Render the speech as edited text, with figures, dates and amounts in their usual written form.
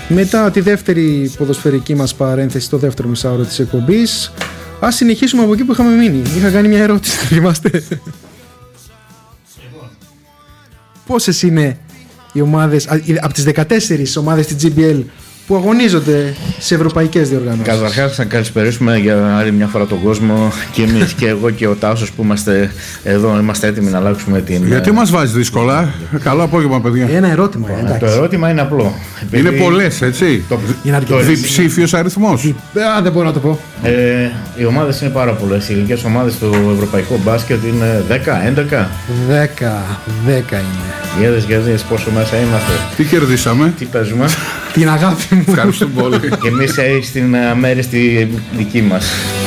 Μετά τη δεύτερη ποδοσφαιρική μας παρένθεση, το δεύτερο μισάωρο της εκπομπής, ας συνεχίσουμε από εκεί που είχαμε μείνει. Είχα κάνει μια ερώτηση, θα θυμάστε? Πόσες είναι οι ομάδες, από τις 14 ομάδες της GBL που αγωνίζονται σε ευρωπαϊκές διοργανώσεις? Καταρχάς να καλησπερίσουμε για άλλη μια φορά τον κόσμο, και εμείς και εγώ και ο Τάσος που είμαστε εδώ, είμαστε έτοιμοι να αλλάξουμε την... Γιατί μας βάζει δύσκολα? Καλό απόγευμα, παιδιά. Ένα ερώτημα. Το ερώτημα είναι απλό. Είναι πολλές, έτσι. Το διψήφιος αριθμός. Δεν μπορώ να το πω. Οι ομάδες είναι πάρα πολλές. Οι ηλικίες ομάδες του ευρωπαϊκού μπάσκετ είναι 10, 11. 10 είναι. Γέδες, πόσο μέσα είμαστε. Τι κερδίσαμε? Τι παίζουμε? Την αγάπη μου. Ευχαριστώ πολύ. Και εμείς στην αμέριστη δική μας.